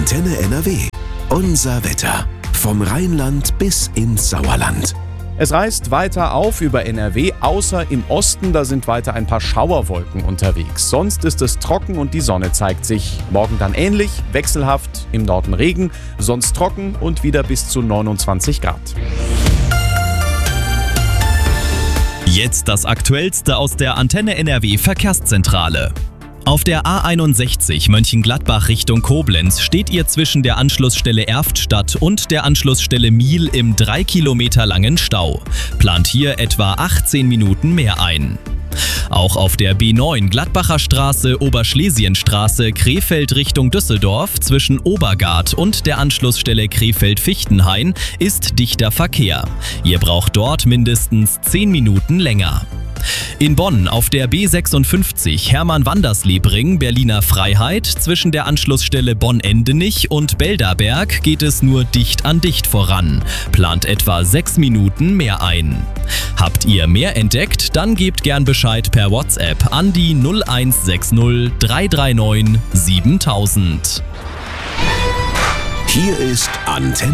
Antenne NRW. Unser Wetter. Vom Rheinland bis ins Sauerland. Es reißt weiter auf über NRW, außer im Osten, da sind weiter ein paar Schauerwolken unterwegs. Sonst ist es trocken und die Sonne zeigt sich. Morgen dann ähnlich, wechselhaft, im Norden Regen, sonst trocken und wieder bis zu 29 Grad. Jetzt das Aktuellste aus der Antenne NRW Verkehrszentrale. Auf der A61 Mönchengladbach Richtung Koblenz steht ihr zwischen der Anschlussstelle Erftstadt und der Anschlussstelle Miel im 3 Kilometer langen Stau. Plant hier etwa 18 Minuten mehr ein. Auch auf der B9 Gladbacher Straße, Oberschlesienstraße, Krefeld Richtung Düsseldorf zwischen Obergard und der Anschlussstelle Krefeld-Fichtenhain ist dichter Verkehr. Ihr braucht dort mindestens 10 Minuten länger. In Bonn auf der B56 Hermann-Wanderslebring Berliner Freiheit zwischen der Anschlussstelle Bonn-Endenich und Belderberg geht es nur dicht an dicht voran. Plant etwa 6 Minuten mehr ein. Habt ihr mehr entdeckt? Dann gebt gern Bescheid per WhatsApp an die 0160 339 7000. Hier ist Antenne